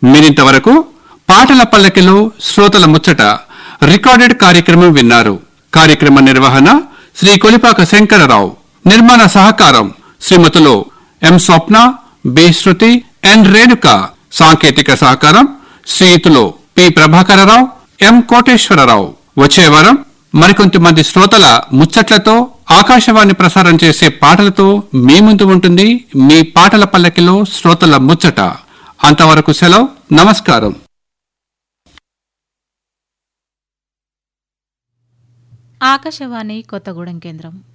మీరింతవరకు పాటల పల్లకిలో శ్రోతల ముచ్చట రికార్డెడ్ కార్యక్రమం విన్నారు. కార్యక్రమ నిర్వహణ శ్రీ కొలిపాక శంకరరావు. నిర్మాణ సహకారం శ్రీమతులు ఎం స్వప్న, బి శృతి, ఎన్ రేణుక. సాంకేతిక సహకారం శ్రీయుతులు పి ప్రభాకరరావు, ఎం కోటేశ్వరరావు. వచ్చే వారం మరికొంతమంది శ్రోతల ముచ్చట్లతో ఆకాశవాణి ప్రసారం చేసే పాటలతో మీ ముందు ఉంటుంది మీ పాటల పల్లకిలో శ్రోతల ముచ్చట. అంతవరకు సెలవు. నమస్కారం. ఆకాశవాణి కొత్తగూడెం కేంద్రం.